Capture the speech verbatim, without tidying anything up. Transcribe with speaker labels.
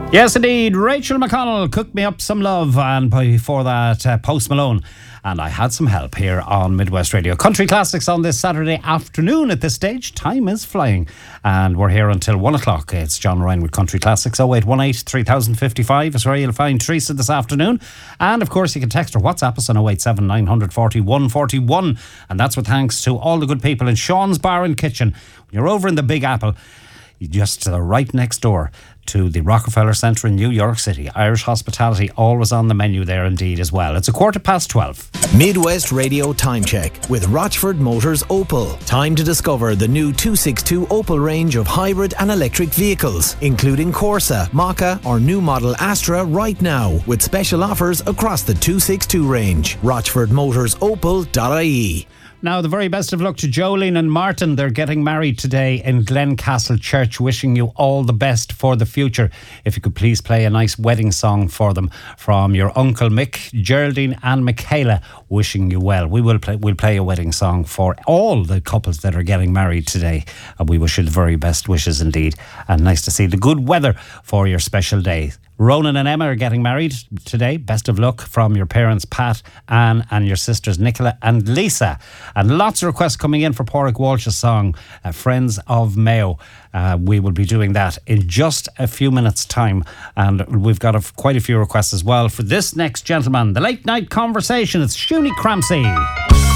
Speaker 1: Yes, indeed. Rachel McConnell, Cook Me Up Some Love. And before that, uh, Post Malone. And I had some help here on Midwest Radio. Country Classics on this Saturday afternoon at this stage. Time is flying. And we're here until one o'clock. It's John Ryan with Country Classics. oh eight one eight, three thousand fifty-five is where you'll find Teresa this afternoon. And of course, you can text or WhatsApp us on oh eight seven, nine four oh, one four one. And that's with thanks to all the good people in Sean's Bar and Kitchen. When you're over in the Big Apple, you're just uh, right next door to the Rockefeller Centre in New York City. Irish hospitality always on the menu there indeed as well. It's a quarter past twelve.
Speaker 2: Midwest Radio Time Check with Rochford Motors Opel. Time to discover the new two sixty-two Opel range of hybrid and electric vehicles, including Corsa, Maka or new model Astra right now, with special offers across the two sixty-two range. rochford motors opel dot I E.
Speaker 1: Now, the very best of luck to Jolene and Martin. They're getting married today in Glencastle Church. Wishing you all the best for the future. If you could please play a nice wedding song for them from your Uncle Mick, Geraldine and Michaela. Wishing you well. We will play, we'll play a wedding song for all the couples that are getting married today. And we wish you the very best wishes indeed. And nice to see the good weather for your special day. Ronan and Emma are getting married today. Best of luck from your parents, Pat, Anne, and your sisters, Nicola and Lisa. And lots of requests coming in for Pádraig Walsh's song, uh, Friends of Mayo. Uh, we will be doing that in just a few minutes' time. And we've got a, quite a few requests as well for this next gentleman. The Late Night Conversation. It's Shuni Cramsey.